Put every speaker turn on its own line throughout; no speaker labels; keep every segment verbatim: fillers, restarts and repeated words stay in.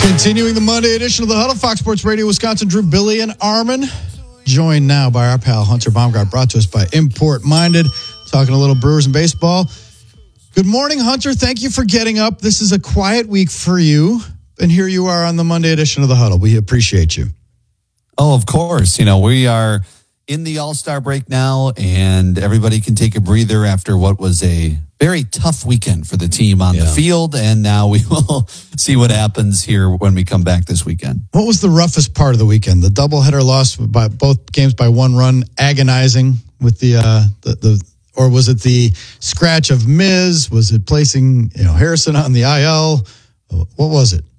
Continuing the Monday edition of the Huddle, Fox Sports Radio, Wisconsin, Drew, Billy, and Armin. Joined now by our pal Hunter Baumgart, brought to us by Import Minded. Talking a little Brewers and baseball. Good morning, Hunter. Thank you for getting up. This is a quiet week for you. And here you are on the Monday edition of the Huddle. We appreciate you.
Oh, of course. You know, we are in the All-Star break now, and everybody can take a breather after what was a very tough weekend for the team on yeah. the field. And now we will see what happens here when we come back this weekend.
What was the roughest part of the weekend? The doubleheader loss by both games by one run, agonizing with the, uh, the, the, or was it the scratch of Miz? Was it placing, you know, Harrison on the I L? What was it?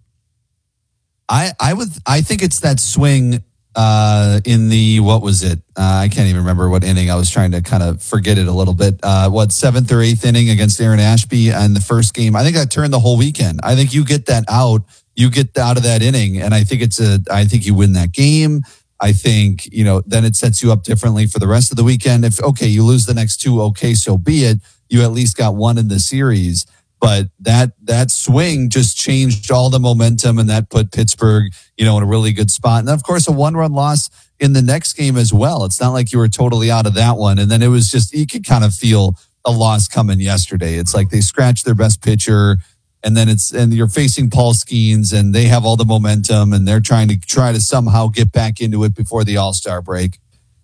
I, I would, I think it's that swing uh, in the, what was it? Uh, I can't even remember what inning. I was trying to kind of forget it a little bit. Uh, what, seventh or eighth inning against Aaron Ashby in the first game. I think that turned the whole weekend. I think you get that out, you get out of that inning. And I think it's a, I think you win that game. I think, you know, then it sets you up differently for the rest of the weekend. If, okay, you lose the next two, okay, so be it. You at least got one in the series. But that that swing just changed all the momentum, and that put Pittsburgh, you know, in a really good spot. And, of course, a one-run loss in the next game as well. It's not like you were totally out of that one. And then it was just, you could kind of feel a loss coming yesterday. It's like they scratched their best pitcher, and then it's, and you're facing Paul Skeens, and they have all the momentum, and they're trying to try to somehow get back into it before the All-Star break.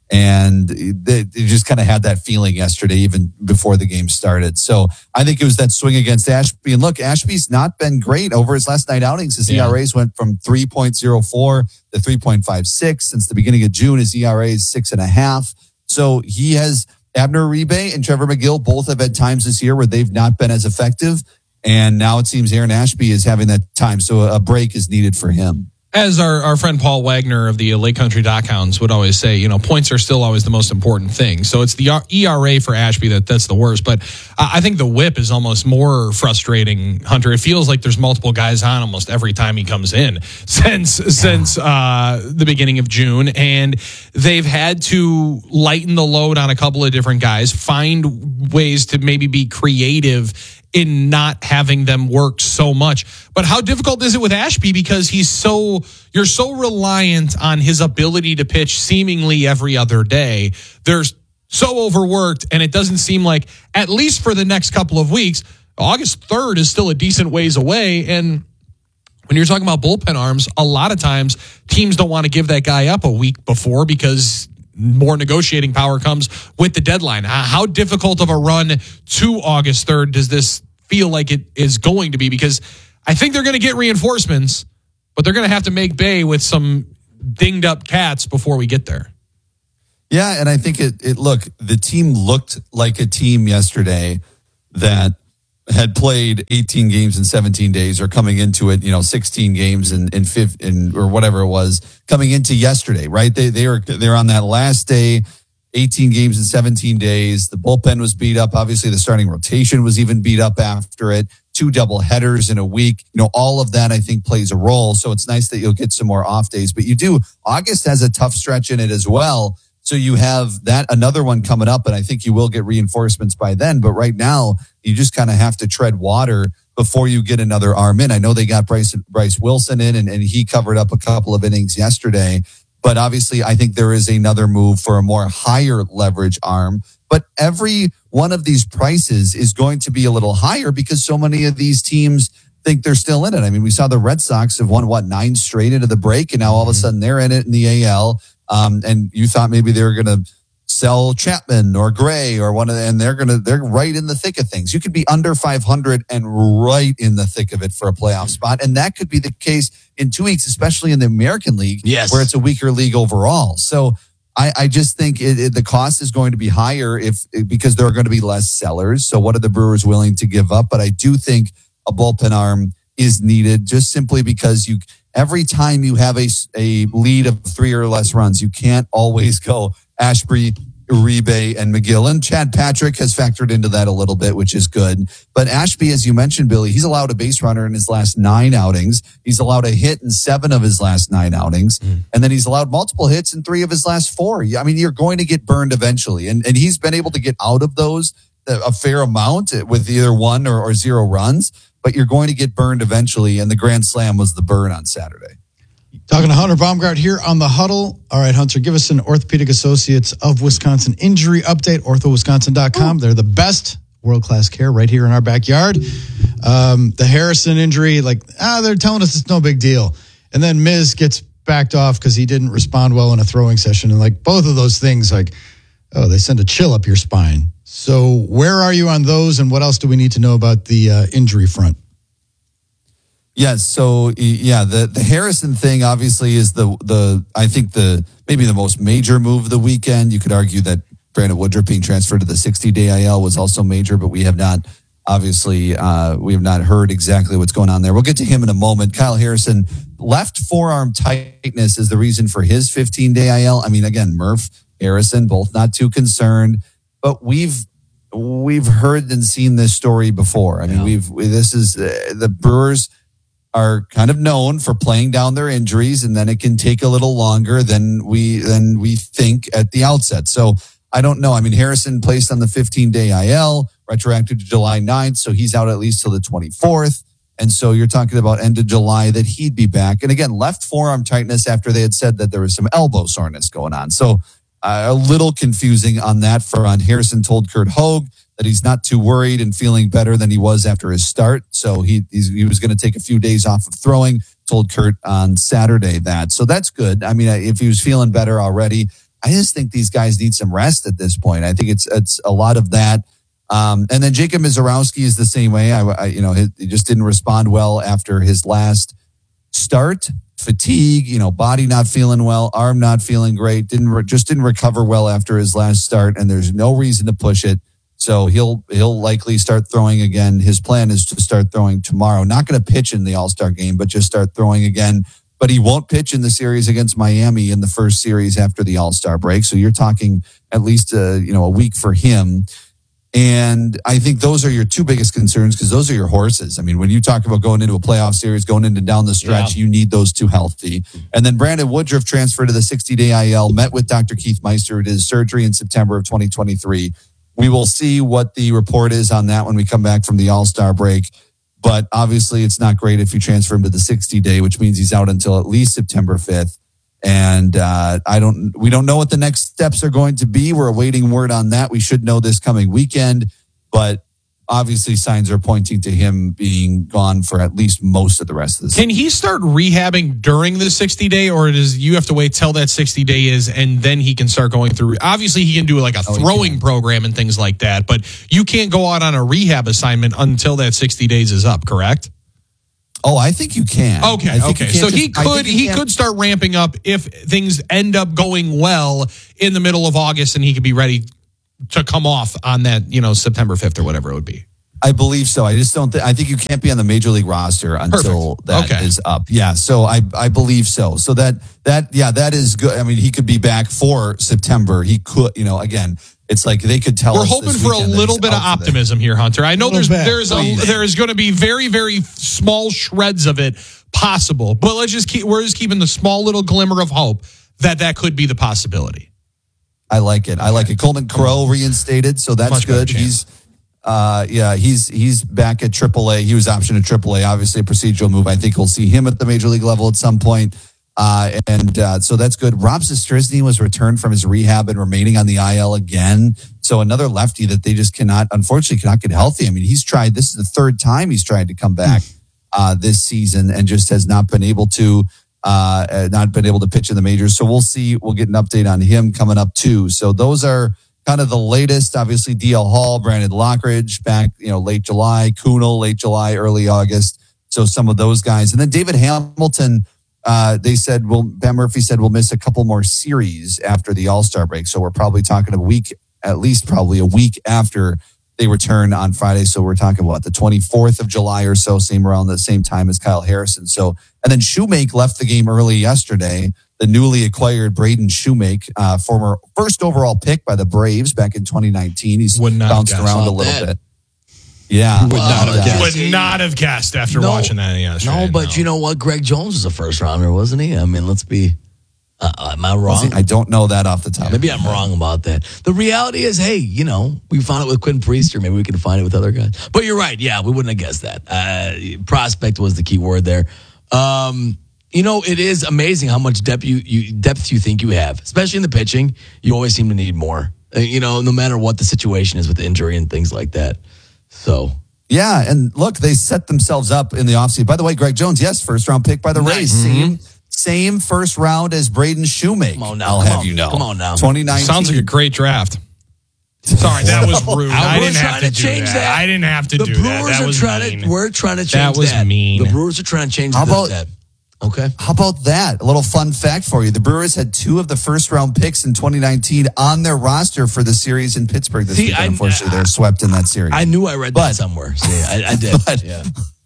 And they, they just kind of had that feeling yesterday, even before the game started. So I think it was that swing against Ashby. And look, Ashby's not been great over his last nine outings. His yeah. E R As went from three point oh four to three point five six. Since the beginning of June, his E R A is six and a half. So he has, Abner Uribe and Trevor McGill both have had times this year where they've not been as effective. And now it seems Aaron Ashby is having that time. So a break is needed for him.
As our, our friend Paul Wagner of the Lake Country Dockhounds would always say, you know, points are still always the most important thing. So it's the E R A for Ashby that that's the worst. But I think the whip is almost more frustrating, Hunter. It feels like there's multiple guys on almost every time he comes in since yeah. since uh, the beginning of June. And they've had to lighten the load on a couple of different guys, find ways to maybe be creative in not having them work so much. But how difficult is it with Ashby? Because he's so, you're so reliant on his ability to pitch seemingly every other day. They're so overworked, and it doesn't seem like, at least for the next couple of weeks, August third is still a decent ways away. And when you're talking about bullpen arms, a lot of times teams don't want to give that guy up a week before because more negotiating power comes with the deadline. How difficult of a run to August third does this feel like it is going to be? Because I think they're going to get reinforcements, but they're going to have to make bay with some dinged up cats before we get there.
Yeah, and I think it, it look, the team looked like a team yesterday that had played eighteen games in seventeen days, or coming into it, you know, sixteen games in in, fifth, in or whatever it was coming into yesterday, right? They they were they're on that last day, eighteen games in seventeen days. The bullpen was beat up. Obviously, the starting rotation was even beat up after it. Two double headers in a week. You know, all of that I think plays a role. So it's nice that you'll get some more off days. But you do, August has a tough stretch in it as well. So you have that, another one coming up, and I think you will get reinforcements by then. But right now, you just kind of have to tread water before you get another arm in. I know they got Bryce, Bryce Wilson in, and, and he covered up a couple of innings yesterday. But obviously, I think there is another move for a more higher leverage arm. But every one of these prices is going to be a little higher because so many of these teams think they're still in it. I mean, we saw the Red Sox have won, what, nine straight into the break, and now all of a sudden they're in it in the A L. Um, and you thought maybe they were going to sell Chapman or Gray or one of them, and they're going to, they're right in the thick of things. You could be under five hundred and right in the thick of it for a playoff spot. And that could be the case in two weeks, especially in the American League,
yes,
where it's a weaker league overall. So I, I just think it, it, the cost is going to be higher if, because there are going to be less sellers. So what are the Brewers willing to give up? But I do think a bullpen arm is needed, just simply because you, every time you have a, a lead of three or less runs, you can't always go Ashby, Uribe, and McGill. And Chad Patrick has factored into that a little bit, which is good. But Ashby, as you mentioned, Billy, he's allowed a base runner in his last nine outings. He's allowed a hit in seven of his last nine outings. Mm. And then he's allowed multiple hits in three of his last four. I mean, you're going to get burned eventually. And, and he's been able to get out of those a fair amount with either one or, or zero runs. but you're going to get burned eventually. And the Grand Slam was the burn on Saturday.
Talking to Hunter Baumgart here on The Huddle. All right, Hunter, give us an Orthopedic Associates of Wisconsin injury update, ortho wisconsin dot com. They're the best world-class care right here in our backyard. Um, the Harrison injury, like, ah, they're telling us it's no big deal. And then Miz gets backed off because he didn't respond well in a throwing session. And like both of those things, like, oh, they send a chill up your spine. So where are you on those, and what else do we need to know about the uh, injury front?
Yes. So yeah, the, the Harrison thing obviously is the, the, I think the, maybe the most major move of the weekend. You could argue that Brandon Woodruff being transferred to the sixty day I L was also major, but we have not, obviously, uh, we have not heard exactly what's going on there. We'll get to him in a moment. Kyle Harrison, left forearm tightness is the reason for his fifteen day I L. I mean, again, Murph, Harrison, both not too concerned, but we've, we've heard and seen this story before. I mean, yeah. we've, we, this is uh, the Brewers are kind of known for playing down their injuries, and then it can take a little longer than we than we think at the outset. So I don't know. I mean, Harrison placed on the fifteen day I L, retroactive to July ninth, so he's out at least till the twenty-fourth. And so you're talking about end of July that he'd be back. And again, left forearm tightness after they had said that there was some elbow soreness going on. So uh, a little confusing on that front. Harrison told Kurt Hogue that he's not too worried and feeling better than he was after his start. So he he's, he was going to take a few days off of throwing, told Kurt on Saturday that. So that's good. I mean, if he was feeling better already, I just think these guys need some rest at this point. I think it's it's a lot of that. Um, and then Jacob Mizorowski is the same way. I, I you know, he, he just didn't respond well after his last start. Fatigue, you know, body not feeling well, arm not feeling great, didn't re- just didn't recover well after his last start, and there's no reason to push it. So he'll he'll likely start throwing again. His plan is to start throwing tomorrow. Not going to pitch in the All-Star game, but just start throwing again. But he won't pitch in the series against Miami in the first series after the All-Star break. So you're talking at least a, you know, a week for him. And I think those are your two biggest concerns because those are your horses. I mean, when you talk about going into a playoff series, going into down the stretch, yeah. you need those two healthy. And then Brandon Woodruff transferred to the sixty day I L, met with Doctor Keith Meister, did his surgery in September of twenty twenty-three. We will see what the report is on that when we come back from the All-Star break. But obviously, it's not great if you transfer him to the sixty day, which means he's out until at least September fifth. And uh, I don't, we don't know what the next steps are going to be. We're awaiting word on that. We should know this coming weekend, but obviously signs are pointing to him being gone for at least most of the rest of the season.
Can he start rehabbing during the sixty day, or does you have to wait till that sixty day is and then he can start going through? Obviously, he can do like a oh, throwing program and things like that, but you can't go out on a rehab assignment until that sixty days is up, correct?
Oh, I think you can.
Okay, okay. So just, he could he, he could start ramping up if things end up going well in the middle of August, and he could be ready to come off on that, you know, September fifth or whatever it would be.
I believe so. I just don't think, I think you can't be on the major league roster until
Perfect.
that
okay.
is up. Yeah. So I, I believe so. So that, that, yeah, that is good. I mean, he could be back for September. He could, you know, again, it's like they could tell
We're
us.
We're hoping for a little bit of optimism here, Hunter. I know there's
bit,
there's a, there's going to be very very small shreds of it possible, but let's just keep we're just keeping the small little glimmer of hope that that could be the possibility.
I like it. I like it. Coleman Crow reinstated, so that's
Much
good. He's uh yeah, he's he's back at triple A. He was optioned at triple A, obviously a procedural move. I think we'll see him at the major league level at some point. Uh, and uh, so that's good. Rob Zastryzny was returned from his rehab and remaining on the I L again. So another lefty that they just cannot, unfortunately, cannot get healthy. I mean, he's tried, this is the third time he's tried to come back uh, this season and just has not been able to, uh, not been able to pitch in the majors. So we'll see. We'll get an update on him coming up too. So those are kind of the latest. Obviously, D L Hall, Brandon Lockridge back, you know, late July, Kunal, late July, early August. So some of those guys. And then David Hamilton, Uh, they said, well, Ben Murphy said we'll miss a couple more series after the All-Star break. So we're probably talking a week, at least probably a week after they return on Friday. So we're talking about the twenty-fourth of July or so, same around the same time as Kyle Harrison. So, and then Shoemake left the game early yesterday. The newly acquired Braden Shoemake, uh, former first overall pick by the Braves back in twenty nineteen. He's bounced around a little that. bit. Yeah,
would not, have guessed.
would not have guessed after
no,
watching that yesterday.
No, but no. You know what? Greg Jones was a first rounder, wasn't he? I mean, let's be. Uh, am I wrong?
I don't know that off the top.
Maybe I'm wrong about that. The reality is, hey, you know, we found it with Quinn Priester. Maybe we can find it with other guys. But you're right. Yeah, we wouldn't have guessed that. Uh, prospect was the key word there. Um, you know, it is amazing how much depth you, you depth you think you have, especially in the pitching. You always seem to need more. Uh, you know, no matter what the situation is with injury and things like that. So.
Yeah, and look, they set themselves up in the offseason. By the way, Greg Jones, yes, first round pick by the
Nice.
Rays.
Mm-hmm.
Same, same first round as Braden Shoemaker.
Come on now,
I'll
come
have
on,
you know.
come on now.
twenty nineteen.
Sounds like a great draft. Sorry, that was rude. I
We're
didn't have
trying
to,
to
do
change
that.
that.
I didn't have to
the
do
Brewers
that. That
are
was
trying
mean.
to. We're trying to change
That was mean.
The Brewers are trying to change
How
the,
about-
that. Okay.
How about that? A little fun fact for you. The Brewers had two of the first round picks in twenty nineteen on their roster for the series in Pittsburgh this
See,
weekend.
I-
Unfortunately, they're swept in that series.
I knew I read
But-
that somewhere. See, I, I did.
But-
yeah.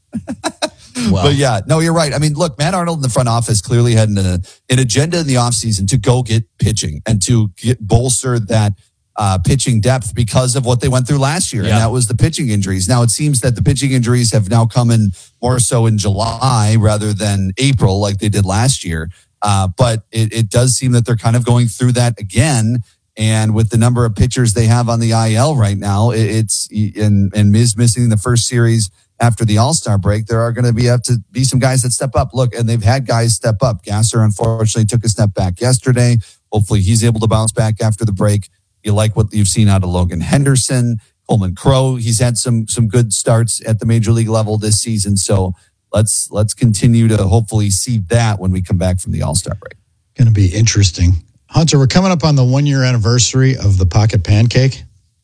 Well,
But yeah, no, you're right. I mean, look, Matt Arnold in the front office clearly had an, uh, an agenda in the offseason to go get pitching and to get bolster that uh, pitching depth because of what they went through last year.
Yeah.
And that was the pitching injuries. Now it seems that the pitching injuries have now come in more so in July rather than April like they did last year. Uh, but it, it does seem that they're kind of going through that again. And with the number of pitchers they have on the I L right now, it, it's and, and Miz missing the first series after the All-Star break, there are going to be have to be some guys that step up. Look, and they've had guys step up. Gasser, unfortunately, took a step back yesterday. Hopefully, he's able to bounce back after the break. You like what you've seen out of Logan Henderson, Coleman Crow. He's had some some good starts at the major league level this season. So let's let's continue to hopefully see that when we come back from the All-Star break.
Going to be interesting. Hunter, we're coming up on the one-year anniversary of the Pocket Pancake.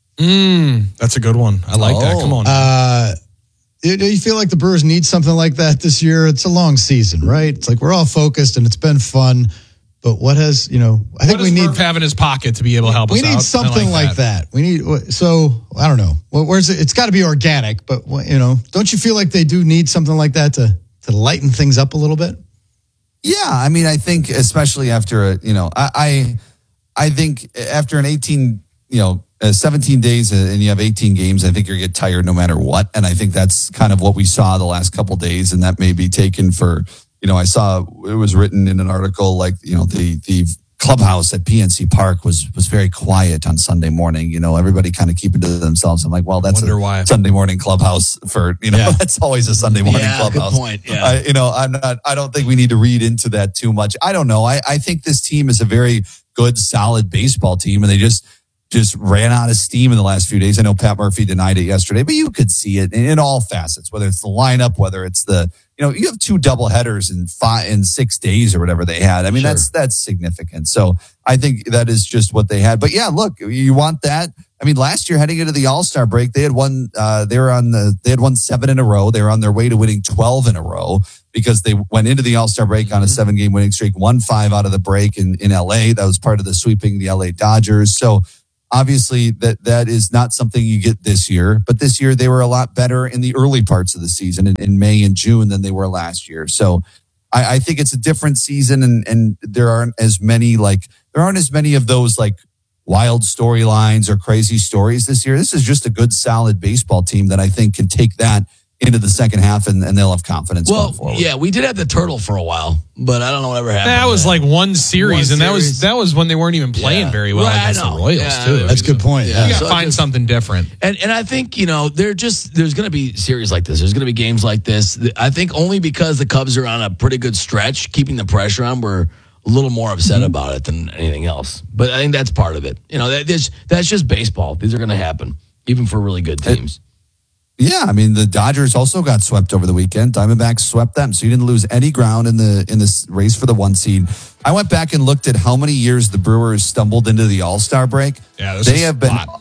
Mm, that's a good one. I like that.
Oh.
Come on.
Uh, do do you feel like the Brewers need something like that this year? It's a long season, right? It's like we're all focused and it's been fun. But what has, you know, I think
what
we
does
need
Murph have in his pocket to be able to help
we
us out?
need
I
something like that. We need so I don't know. Well, where's it? It's got to be organic, but you know, don't you feel like they do need something like that to to lighten things up a little bit?
Yeah, I mean, I think especially after a, you know, I, I, I think after an eighteen, you know, uh, seventeen days and you have eighteen games, I think you're gonna get tired no matter what. And I think that's kind of what we saw the last couple of days, and that may be taken for, you know, I saw it was written in an article like, you know, the the clubhouse at P N C Park was was very quiet on Sunday morning. You know, everybody kind of keeping to themselves. I'm like, well, that's
Wonder
a
why.
Sunday morning clubhouse for, you know,
Yeah.
that's always a Sunday morning
Yeah, good
clubhouse.
point, yeah.
I, you know, I'm not, I don't think we need to read into that too much. I don't know. I, I think this team is a very good, solid baseball team, and they just just ran out of steam in the last few days. I know Pat Murphy denied it yesterday, but you could see it in, in all facets, whether it's the lineup, whether it's the, you know, you have two double headers in five in six days or whatever they had. I mean,
Sure.
that's that's significant. So I think that is just what they had. But yeah, look, you want that. I mean, last year heading into the All-Star break, they had won. Uh, they were on the. They had won seven in a row. They were on their way to winning twelve in a row because they went into the All-Star break on a seven-game winning streak, won five out of the break in in L A. That was part of the sweeping the L A Dodgers. So obviously that that is not something you get this year, but this year they were a lot better in the early parts of the season in, in May and June than they were last year. So I, I think it's a different season, and and there aren't as many like there aren't as many of those like wild storylines or crazy stories this year. This is just a good, solid baseball team that I think can take that into the second half, and, and they'll have confidence
Well,
going forward.
yeah, we did have the turtle for a while, but I don't know whatever happened.
That was
to
like one series,
One
and that was
series.
that was when they weren't even playing
Yeah.
very well
Right, I
against the
know.
Royals
Yeah,
too.
That's a good point.
Yeah.
You got
So
to find
just-
something different.
And and I think, you know, they're just there's going to be series like this. There's going to be games like this. I think only because the Cubs are on a pretty good stretch, keeping the pressure on, we're a little more upset
Mm-hmm.
about it than anything else. But I think that's part of it. You know, that, that's, that's just baseball. These are going to happen, even for really good teams.
Yeah, I mean the Dodgers also got swept over the weekend. Diamondbacks swept them, so you didn't lose any ground in the in this race for the one seed. I went back and looked at how many years the Brewers stumbled into the All-Star break.
Yeah, this
they
is
have
a
been
lot.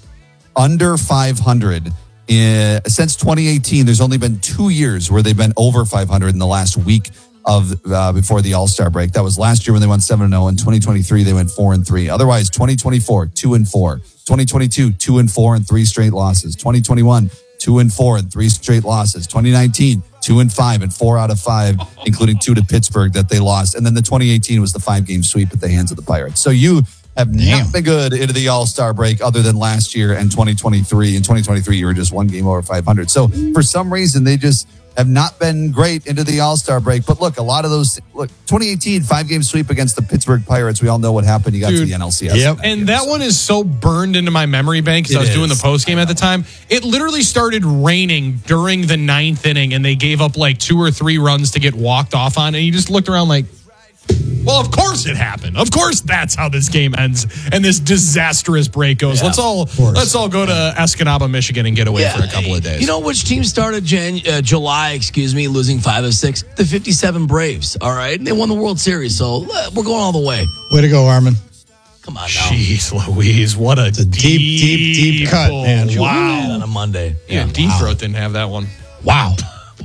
under five hundred in, since twenty eighteen. There's only been two years where they've been over five hundred in the last week of uh, before the All-Star break. That was last year when they went seven and oh. In twenty twenty-three, they went four and three. Otherwise, twenty twenty-four, two and four. twenty twenty-two, two and four and three straight losses. twenty twenty-one, two and four and three straight losses. twenty nineteen, two and five and four out of five, including two to Pittsburgh that they lost. And then the twenty eighteen was the five-game sweep at the hands of the Pirates. So you have
Damn.
not been good into the All-Star break other than last year and twenty twenty-three. In twenty twenty-three, you were just one game over five hundred. So for some reason, they just have not been great into the All-Star break. But look, a lot of those, look, twenty eighteen, five-game sweep against the Pittsburgh Pirates. We all know what happened. You got
Dude,
to the N L C S.
Yep.
And game, that so. one is so burned into my memory bank because I was
is.
doing the post game at the time. It literally started raining during the ninth inning, and they gave up like two or three runs to get walked off on. And you just looked around like, well, of course it happened. Of course that's how this game ends and this disastrous break goes. Yeah, let's all let's all go to Escanaba, Michigan and get away yeah. for a couple of days.
You know which team started Jan- uh, July, excuse me, losing five of six? The fifty-seven Braves, all right? And they won the World Series, so uh, we're going all the way.
Way to go, Armin.
Come on now.
Jeez Louise, what a,
a deep, deep, deep cut, man.
Wow. On a Monday.
Yeah,
yeah.
Deep
wow.
Throat didn't have that one.
Wow.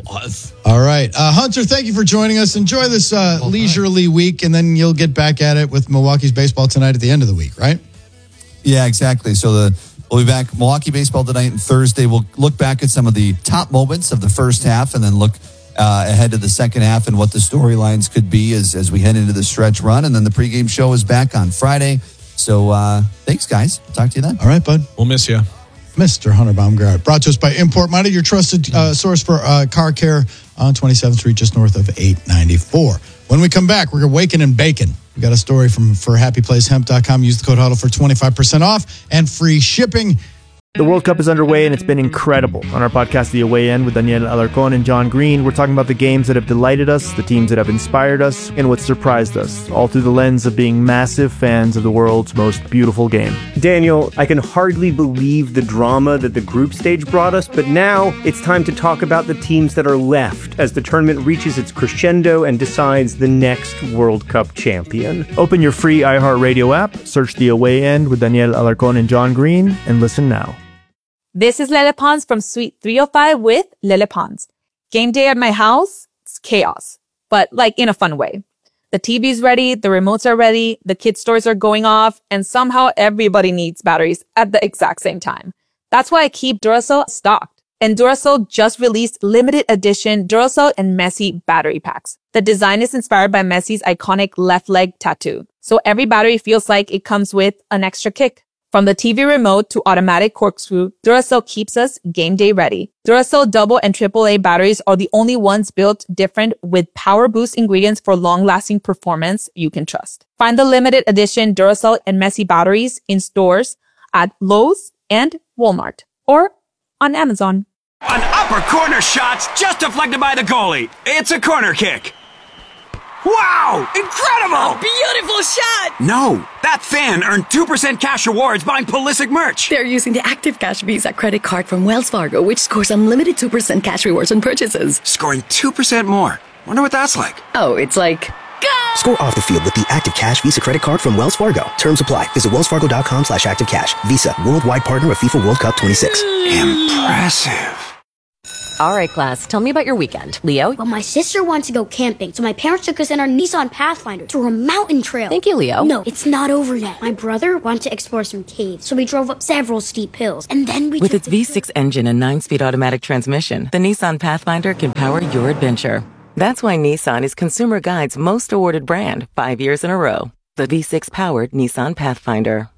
All right. Uh, Hunter, thank you for joining us. Enjoy this uh, leisurely week, and then you'll get back at it with Milwaukee's baseball tonight at the end of the week, right?
Yeah, exactly. So the we'll be back Milwaukee baseball tonight and Thursday. We'll look back at some of the top moments of the first half and then look uh, ahead to the second half and what the storylines could be as, as we head into the stretch run. And then the pregame show is back on Friday. So uh, thanks, guys. Talk to you then.
All right, bud.
We'll miss you.
Mister Hunter Baumgart, brought to us by Import Minded, your trusted uh, source for uh, car care on twenty-seventh Street, just north of eight ninety-four. When we come back, we're waking and baking. We got a story from for happy place hemp dot com. Use the code HUDDLE for twenty-five percent off and free shipping.
The World Cup is underway, and it's been incredible. On our podcast, The Away End, with Daniel Alarcon and John Green, we're talking about the games that have delighted us, the teams that have inspired us, and what surprised us, all through the lens of being massive fans of the world's most beautiful game. Daniel, I can hardly believe the drama that the group stage brought us, but now it's time to talk about the teams that are left as the tournament reaches its crescendo and decides the next World Cup champion. Open your free iHeartRadio app, search The Away End with Daniel Alarcon and John Green, and listen now.
This is Lele Pons from Suite three oh five with Lele Pons. Game day at my house, it's chaos, but like in a fun way. The T V's ready, the remotes are ready, the kids' toys are going off, and somehow everybody needs batteries at the exact same time. That's why I keep Duracell stocked. And Duracell just released limited edition Duracell and Messi battery packs. The design is inspired by Messi's iconic left leg tattoo, so every battery feels like it comes with an extra kick. From the T V remote to automatic corkscrew, Duracell keeps us game day ready. Duracell double and triple A batteries are the only ones built different with power boost ingredients for long-lasting performance you can trust. Find the limited edition Duracell and Messi batteries in stores at Lowe's and Walmart or on Amazon.
An upper corner shot's just deflected by the goalie. It's a corner kick. Wow! Incredible!
A beautiful shot!
No, that fan earned two percent cash rewards buying Pulisic merch.
They're using the Active Cash Visa credit card from Wells Fargo, which scores unlimited two percent cash rewards on purchases.
Scoring two percent more. Wonder what that's like.
Oh, it's like... Go!
Score off the field with the Active Cash Visa credit card from Wells Fargo. Terms apply. Visit wellsfargo.com slash active cash. Visa, worldwide partner of FIFA World Cup twenty-six.
Impressive.
All right, class, tell me about your weekend. Leo?
Well, my sister wanted to go camping, so my parents took us in our Nissan Pathfinder through a mountain trail.
Thank you, Leo.
No, it's not over yet. My brother wanted to explore some caves, so we drove up several steep hills, and then we
With its V six engine and nine-speed automatic transmission, the Nissan Pathfinder can power your adventure. That's why Nissan is Consumer Guide's most awarded brand five years in a row. The V six-powered Nissan Pathfinder.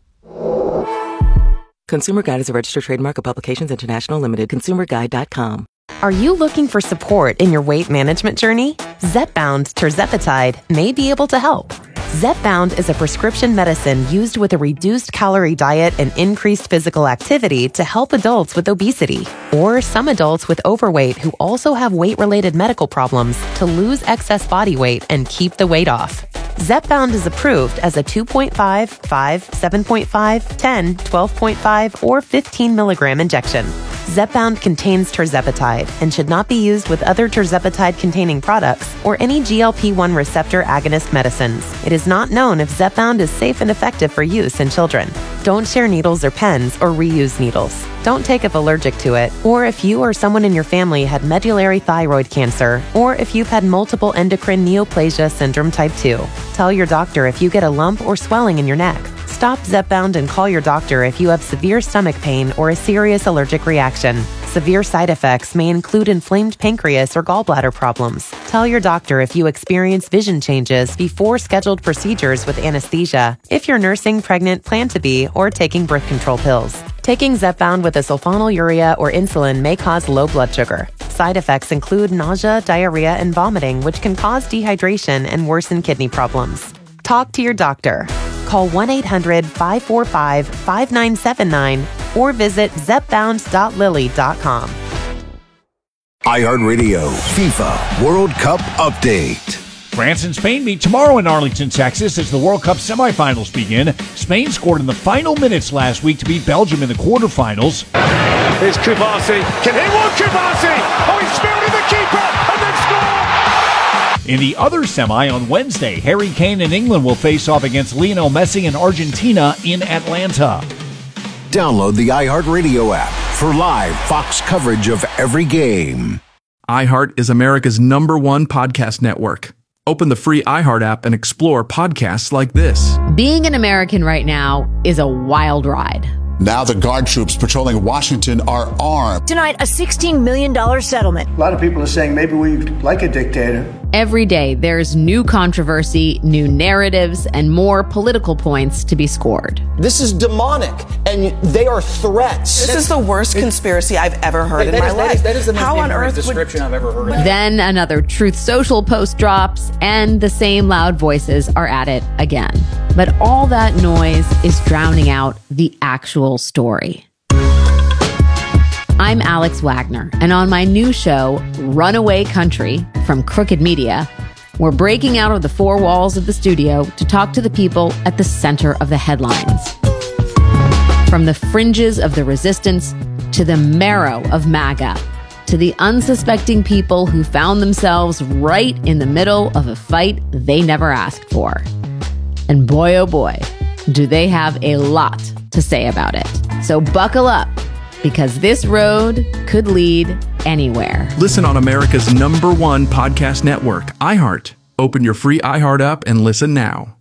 Consumer Guide is a registered trademark of Publications International Limited. consumer guide dot com.
Are you looking for support in your weight management journey? Zepbound tirzepatide may be able to help. Zepbound is a prescription medicine used with a reduced calorie diet and increased physical activity to help adults with obesity or some adults with overweight who also have weight-related medical problems to lose excess body weight and keep the weight off. Zepbound is approved as a two point five, five, seven point five, ten, twelve point five, or fifteen milligram injection. Zepbound contains tirzepatide and should not be used with other tirzepatide-containing products or any G L P one receptor agonist medicines. It is not known if Zepbound is safe and effective for use in children. Don't share needles or pens or reuse needles. Don't take if allergic to it, or if you or someone in your family had medullary thyroid cancer, or if you've had multiple endocrine neoplasia syndrome type two. Tell your doctor if you get a lump or swelling in your neck. Stop Zepbound and call your doctor if you have severe stomach pain or a serious allergic reaction. Severe side effects may include inflamed pancreas or gallbladder problems. Tell your doctor if you experience vision changes before scheduled procedures with anesthesia, if you're nursing, pregnant, plan to be, or taking birth control pills. Taking Zepbound with a sulfonylurea or insulin may cause low blood sugar. Side effects include nausea, diarrhea, and vomiting, which can cause dehydration and worsen kidney problems. Talk to your doctor. Call one eight hundred five four five five nine seven nine or visit zepbound dot lilly dot com.
iHeartRadio FIFA World Cup Update.
France and Spain meet tomorrow in Arlington, Texas as the World Cup semifinals begin. Spain scored in the final minutes last week to beat Belgium in the quarterfinals.
Here's Kubasi. Can he walk Kubasi? Oh, he's spilled the keeper and then score!
In the other semi on Wednesday, Harry Kane and England will face off against Lionel Messi and Argentina in Atlanta.
Download the iHeartRadio app for live Fox coverage of every game.
iHeart is America's number one podcast network. Open the free iHeart app and explore podcasts like this.
Being an American right now is a wild ride.
Now the guard troops patrolling Washington are armed.
Tonight, a sixteen million dollars settlement.
A lot of people are saying maybe we like a dictator.
Every day, there's new controversy, new narratives, and more political points to be scored.
This is demonic, and they are threats.
This is the worst conspiracy I've ever heard in my
is,
life.
That is, that is the most
How on earth
description
would...
I've ever heard of.
Then another Truth Social post drops, and the same loud voices are at it again. But all that noise is drowning out the actual story. I'm Alex Wagner, and on my new show, Runaway Country, from Crooked Media, we're breaking out of the four walls of the studio to talk to the people at the center of the headlines. From the fringes of the resistance to the marrow of MAGA, to the unsuspecting people who found themselves right in the middle of a fight they never asked for. And boy, oh boy, do they have a lot to say about it. So buckle up, because this road could lead anywhere.
Listen on America's number one podcast network, iHeart. Open your free iHeart app and listen now.